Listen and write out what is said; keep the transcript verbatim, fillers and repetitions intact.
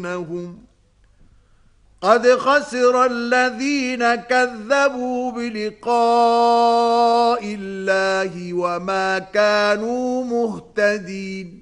إنهم قد خسر الذين كذبوا بلقاء الله وما كانوا مهتدين